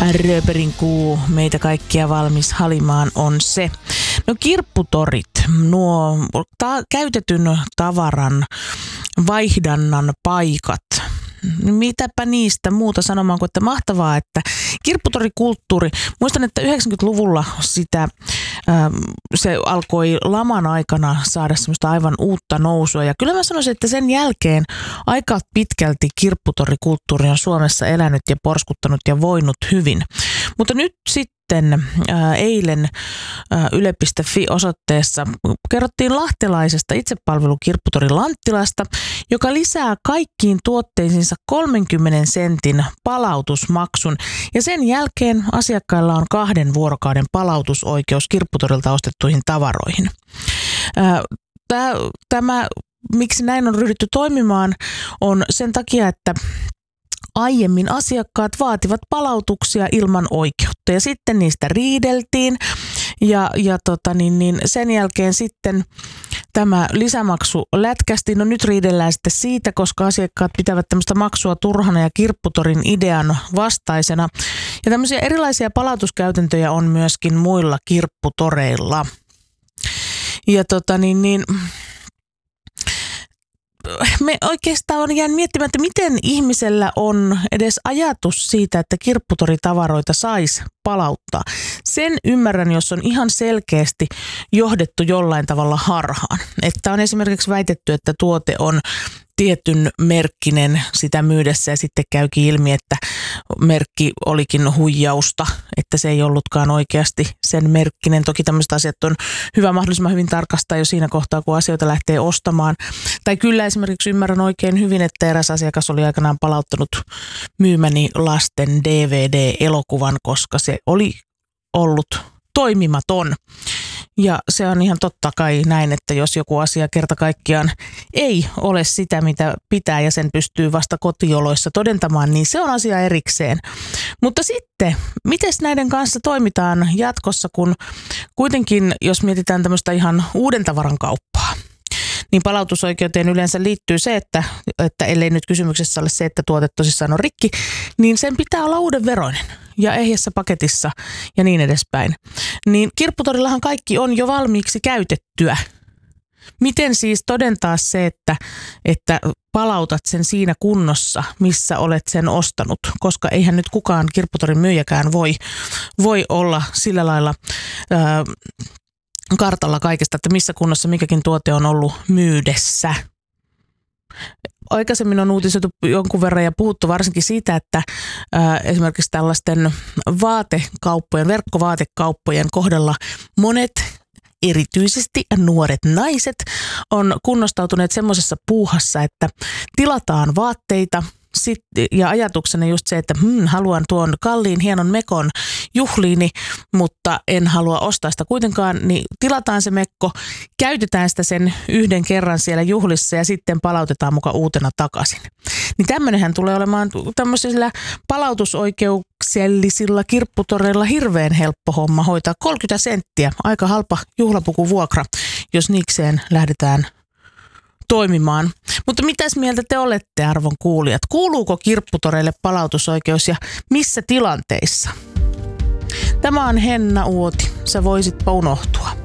Rööperin kuu meitä kaikkia valmis halimaan on se. No kirpputorit, nuo käytetyn tavaran vaihdannan paikat. Mitäpä niistä muuta sanomaan kuin, että mahtavaa, että kirpputorikulttuuri, muistan, että 90-luvulla se alkoi laman aikana saada semmoista aivan uutta nousua. Ja kyllä mä sanoisin, että sen jälkeen aika pitkälti kirpputorikulttuuri on Suomessa elänyt ja porskuttanut ja voinut hyvin. Mutta nyt sitten eilen yle.fi-osoitteessa kerrottiin lahtelaisesta itsepalvelukirpputori Lanttilasta, joka lisää kaikkiin tuotteisiinsa 30 sentin palautusmaksun. Ja sen jälkeen asiakkailla on 2 vuorokauden palautusoikeus kirpputorilta ostettuihin tavaroihin. Miksi näin on ryhdytty toimimaan, on sen takia, että aiemmin asiakkaat vaativat palautuksia ilman oikeutta ja sitten niistä riideltiin ja sen jälkeen sitten tämä lisämaksu lätkästi. No nyt riidellään sitten siitä, koska asiakkaat pitävät tämmöistä maksua turhana ja kirpputorin idean vastaisena. Ja tämmöisiä erilaisia palautuskäytäntöjä on myöskin muilla kirpputoreilla. Ja me oikeastaan jään miettimään, että miten ihmisellä on edes ajatus siitä, että kirpputoritavaroita saisi palauttaa. Sen ymmärrän, jos on ihan selkeästi johdettu jollain tavalla harhaan. Että on esimerkiksi väitetty, että tuote on tietyn merkkinen sitä myydessä ja sitten käykin ilmi, että merkki olikin huijausta, että se ei ollutkaan oikeasti sen merkkinen. Toki tämmöiset asiat on hyvä mahdollisimman hyvin tarkastaa jo siinä kohtaa, kun asioita lähtee ostamaan. Tai kyllä esimerkiksi ymmärrän oikein hyvin, että eräs asiakas oli aikanaan palauttanut myymäni lasten DVD-elokuvan, koska se oli ollut toimimaton. Ja se on ihan totta kai näin, että jos joku asia kerta kaikkiaan ei ole sitä, mitä pitää ja sen pystyy vasta kotioloissa todentamaan, niin se on asia erikseen. Mutta sitten, miten näiden kanssa toimitaan jatkossa, kun kuitenkin, jos mietitään tämmöistä ihan uuden tavaran kauppaa, niin palautusoikeuteen yleensä liittyy se, että ellei nyt kysymyksessä ole se, että tuote tosissaan on rikki, niin sen pitää olla uuden veroinen ja ehjässä paketissa ja niin edespäin. Niin kirpputorillahan kaikki on jo valmiiksi käytettyä. Miten siis todentaa se, että palautat sen siinä kunnossa, missä olet sen ostanut, koska eihän nyt kukaan kirpputorin myyjäkään voi olla sillä lailla kartalla kaikesta, että missä kunnossa mikäkin tuote on ollut myydessä. Aikaisemmin on uutisoitu jonkun verran ja puhuttu varsinkin siitä, että esimerkiksi tällaisten verkkovaatekauppojen kohdalla monet, erityisesti nuoret naiset, on kunnostautuneet semmoisessa puuhassa, että tilataan vaatteita ja ajatuksena just se, että haluan tuon kalliin hienon mekon juhliini, mutta en halua ostaa sitä kuitenkaan, niin tilataan se mekko, käytetään sitä sen yhden kerran siellä juhlissa ja sitten palautetaan muka uutena takaisin. Niin tämmöinenhän tulee olemaan tämmöisillä palautusoikeuksellisilla kirpputoreilla hirveän helppo homma hoitaa. 30 senttiä, aika halpa juhlapukuvuokra, jos niikseen lähdetään toimimaan. Mutta mitäs mieltä te olette, arvon kuulijat? Kuuluuko kirpputoreille palautusoikeus ja missä tilanteissa? Tämä on Henna Uoti. Sä voisitpa unohtua.